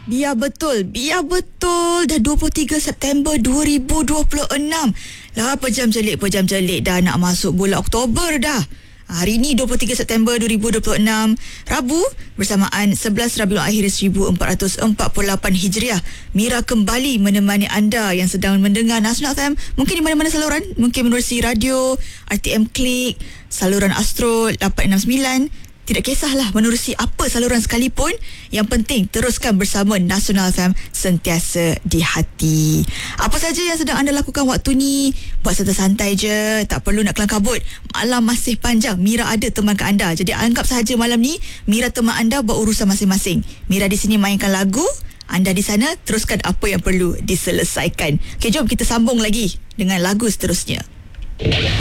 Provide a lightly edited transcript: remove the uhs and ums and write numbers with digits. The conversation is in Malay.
Biar betul. Dah 23 September 2026. Lah pejam celik dah nak masuk bulan Oktober dah. Hari ni 23 September 2026, Rabu, bersamaan 11 Rabiul Akhir 1448 Hijriah. Mira kembali menemani anda yang sedang mendengar Nasional FM, mungkin di mana-mana saluran, mungkin menerusi radio, RTM Klik, saluran Astro 869. Tidak kisahlah menerusi apa saluran sekalipun, yang penting teruskan bersama Nasional FM, sentiasa di hati. Apa saja yang sedang anda lakukan waktu ni, buat santai-santai je, tak perlu nak kelang kabut. Malam masih panjang, Mira ada temankan anda. Jadi anggap sahaja malam ni Mira teman anda buat urusan masing-masing. Mira di sini mainkan lagu, anda di sana teruskan apa yang perlu diselesaikan. Okey, jom kita sambung lagi dengan lagu seterusnya.